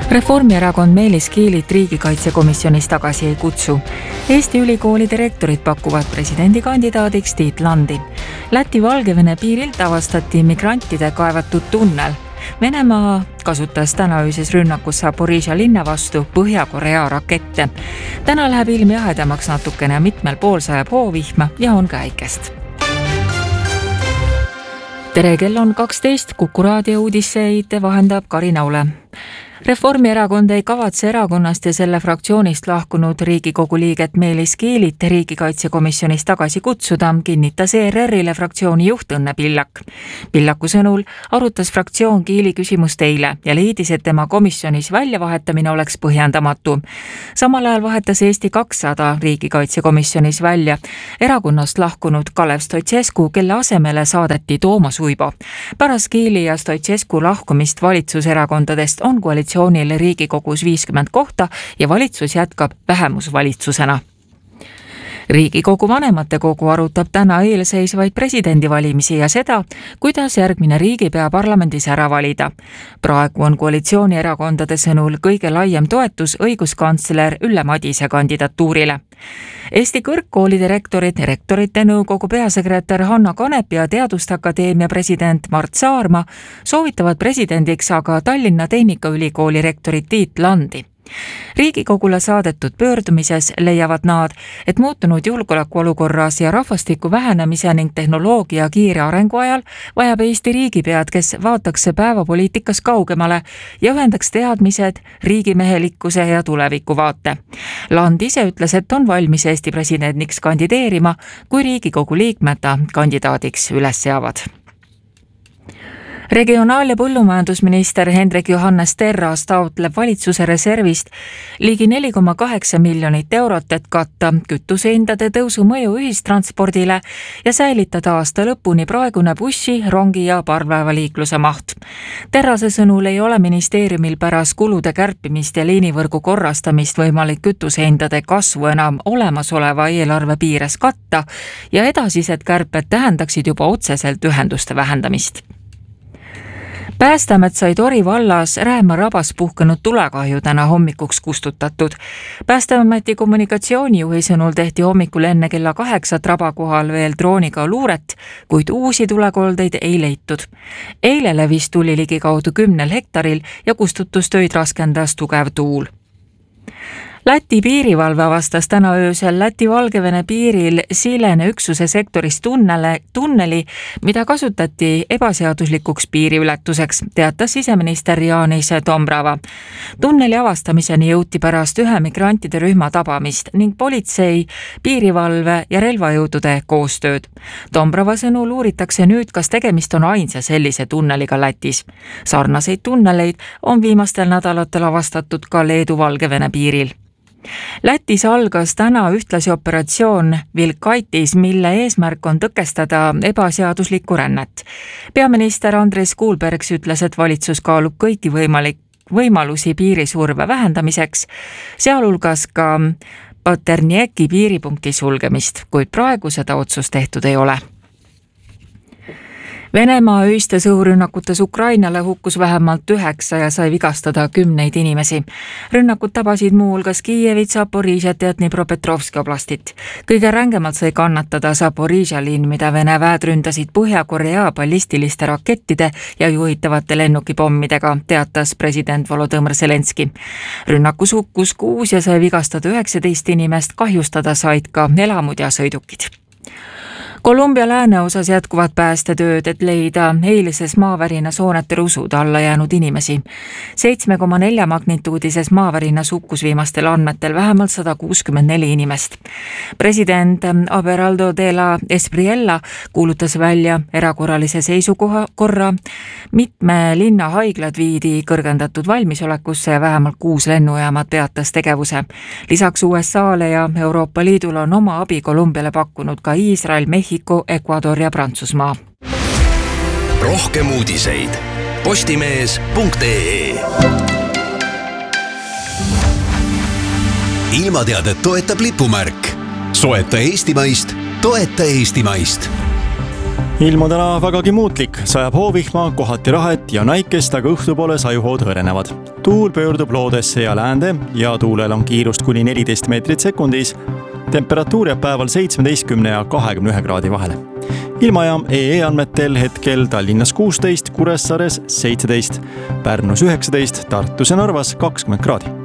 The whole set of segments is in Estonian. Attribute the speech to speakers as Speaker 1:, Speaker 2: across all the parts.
Speaker 1: Reformierakond Meelis Kiilit riigikaitsekomisjonis tagasi ei kutsu. Eesti ülikoolide rektorid pakuvad presidendikandidaadiks Tiit Landi. Läti-Valgevene piirilt avastati migrantide kaevatud tunnel. Venemaa kasutas täna ööses rünnakus Zaporižžja linna vastu Põhja-Korea rakette. Täna läheb ilm jahedamaks natukene, mitmel pool sajab hoovihma ja on ka äikest. Tere, kell on 12, Kuku raadio uudiseid vahendab Karin Aule. Reformierakond ei kavatse erakonnast ja selle fraktsioonist lahkunud Riigikogu liiget Meelis Kiilit riigikaitsekomisjonis tagasi kutsuda, kinnitas ERR-ile fraktsiooni juht Õnne Pillak. Pillaku sõnul arutas fraktsioon Kiili küsimust eile ja leidis, et tema komisjonis väljavahetamine oleks põhjendamatu. Samal ajal vahetas Eesti 200 riigikaitsekomisjonis välja erakonnast lahkunud Kalev Stoicescu, kelle asemele saadeti Toomas Uibo. Pärast Kiili ja Stoicescu lahkumist valitsuserakondadest on koalitsioonil Riigikogus 50 kohta ja valitsus jätkab vähemusvalitsusena. Riigikogu vanematekogu arutab täna eelseisvaid presidendivalimisi ja seda, kuidas järgmine riigipea parlamendis ära valida. Praegu on koalitsioonierakondade sõnul kõige laiem toetus õiguskantsler Ülle Madise kandidatuurile. Eesti kõrgkoolide rektorite nõukogu peasekretär Hanna Kanep ja Teaduste Akadeemia president Mart Saarma soovitavad presidendiks aga Tallinna Tehnikaülikooli rektorit Tiit Landi. Riigikogule saadetud pöördumises leiavad nad, et muutunud julgeolekuolukorras ja rahvastiku vähenemise ning tehnoloogia kiire arengu ajal vajab Eesti riigipead, kes vaataks päevapoliitikas kaugemale ja ühendaks teadmised, riigimehelikkuse ja tulevikuvaate. Land ise ütles, et on valmis Eesti presidendiks kandideerima, kui Riigikogu liikmed ta kandidaadiks üles seavad. Regionaal- ja põllumajandusminister Hendrik Johannes Terras taotleb valitsuse reservist ligi 4,8 miljonit eurot, et katta kütusehindade tõusu mõju ühistranspordile ja säilitada aasta lõpuni praegune bussi, rongi ja parvlaevaliikluse maht. Terrase sõnul ei ole ministeeriumil pärast kulude kärpimist ja liinivõrgu korrastamist võimalik kütusehindade kasvu enam olemasoleva eelarve piires katta ja edasised kärped tähendaksid juba otseselt ühenduste vähendamist. Päästeamet sai Tori vallas Rääma rabas puhkenud tulekahju täna hommikuks kustutatud. Päästeameti kommunikatsioonijuhi sõnul tehti hommikul enne kella 8 raba kohal veel drooniga luuret, kuid uusi tulekoldeid ei leitud. Eile levis tuli ligikaudu 10 hektaril ja kustutustöid raskendas tugev tuul. Läti piirivalve avastas täna öösel Läti-Valgevene piiril Silene üksuse sektoris tunneli, mida kasutati ebaseaduslikuks piiriületuseks, teatas siseminister Jānis Dombrava. Tunneli avastamiseni jõuti pärast ühe migrantide rühma tabamist ning politsei, piirivalve ja relvajõudude koostööd. Dombrava sõnul uuritakse nüüd, kas tegemist on ainsa sellise tunneliga Lätis. Sarnaseid tunneleid on viimastel nädalatel avastatud ka Leedu-Valgevene piiril. Lätis algas täna ühtlasi operatsioon Vilkaitis, mille eesmärk on tõkestada ebaseaduslikku rännet. Peaminister Andris Kuulbergs ütles, et valitsus kaalub kõiki võimalusi piirisurve vähendamiseks, sealhulgas ka Paternieki piiripunkti sulgemist, kuid praegu seda otsust tehtud ei ole. Venemaa öistes õhurünnakutes Ukrainale hukkus vähemalt 9 ja sai vigastada 10 inimesi. Rünnakud tabasid muuhulgas Kiievit, Zaporižžjat ja Dnipropetrovski oblastit. Kõige rängemalt sai kannatada Zaporižžja linn, mida Vene väed ründasid Põhja-Korea ballistiliste rakettide ja juhitavate lennukipommidega, teatas president Volodõmõr Zelenski. Rünnakus hukkus 6 ja sai vigastada 19 inimest, kahjustada said ka elamud ja sõidukid. Kolumbia lääneosas jätkuvad päästetööd, et leida eilises maavärinas hoonete rusud alla jäänud inimesi. 7,4 magnituudises maavärinas hukkus viimastel andmetel vähemalt 164 inimest. President Abelardo de la Espriella kuulutas välja erakorralise seisukorra. Mitme linna haiglad viidi kõrgendatud valmisolekusse ja vähemalt 6 lennujaamad peatas tegevuse. Lisaks USA-le ja Euroopa Liidul on oma abi Kolumbiale pakkunud ka Iisrael, Mehhiko, Ecuador ja Prantsusmaa.
Speaker 2: Rohkem uudiseid postimees.ee. Ilmateadet toetab lipumärk. Soeta eestimaist, toeta eestimaist.
Speaker 3: Ilm on täna vägagi muutlik, sajab hoovihma, kohati rahet ja näikest, aga õhtupoole sajuhood hõrenevad. Tuul pöördub loodesse ja läände ja tuulel on kiirust kuni 14 meetrit sekundis. Temperatuur jääb päeval 17 ja 21 kraadi vahele. Ilmajaam EE andmetel hetkel Tallinnas 16, Kuressaares 17, Pärnus 19, Tartus ja Narvas 20 kraadi.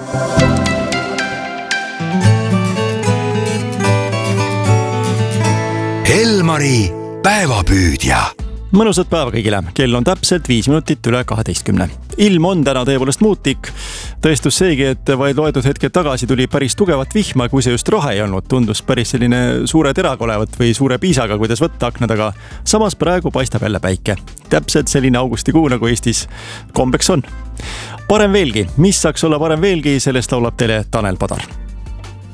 Speaker 2: Elmari päevapüüdja.
Speaker 3: Mõnusat päeva kõigile. Kell on täpselt 5 minutit üle 12. Ilm on täna tõepoolest muutlik. Tõestus seegi, et vaid loetud hetked tagasi tuli päris tugevat vihma, kui see just rohe ei olnud. Tundus päris selline suure teraga olevat või suure piisaga, kuidas võtta akna taga. Samas praegu paistab jälle päike. Täpselt selline augustikuu, nagu Eestis kombeks on. Parem veelgi. Mis saaks olla parem veelgi, sellest laulab teile Tanel Padar.